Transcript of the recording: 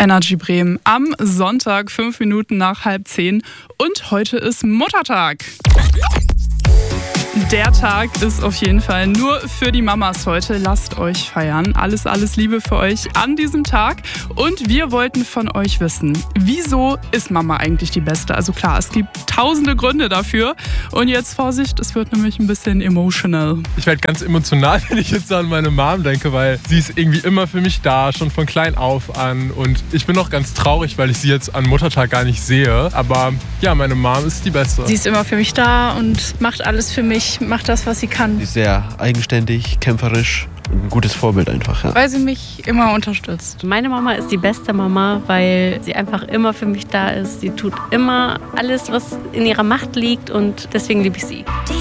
Energy Bremen am Sonntag, 5 Minuten nach 9:30 und heute ist Muttertag. Der Tag ist auf jeden Fall nur für die Mamas heute. Lasst euch feiern. Alles Liebe für euch an diesem Tag. Und wir wollten von euch wissen, wieso ist Mama eigentlich die Beste? Also klar, es gibt tausende Gründe dafür. Und jetzt Vorsicht, es wird nämlich ein bisschen emotional. Ich werde ganz emotional, wenn ich jetzt an meine Mom denke, weil sie ist irgendwie immer für mich da, schon von klein auf an. Und ich bin auch ganz traurig, weil ich sie jetzt an Muttertag gar nicht sehe. Aber ja, meine Mom ist die Beste. Sie ist immer für mich da und macht alles für mich, macht das, was sie kann. Sie ist sehr eigenständig, kämpferisch. Ein gutes Vorbild einfach, ja. Weil sie mich immer unterstützt. Meine Mama ist die beste Mama, weil sie einfach immer für mich da ist. Sie tut immer alles, was in ihrer Macht liegt und deswegen liebe ich sie.